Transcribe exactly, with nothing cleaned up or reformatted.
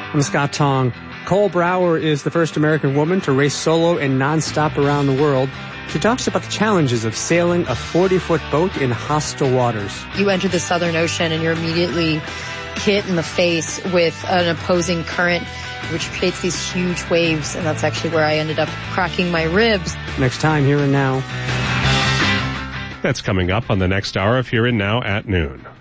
I'm Scott Tong. Cole Brower is the first American woman to race solo and nonstop around the world. She talks about the challenges of sailing a forty-foot boat in hostile waters. You enter the Southern Ocean and you're immediately hit in the face with an opposing current, which creates these huge waves, and that's actually where I ended up cracking my ribs. Next time, Here and Now. That's coming up on the next hour of Here and Now at noon.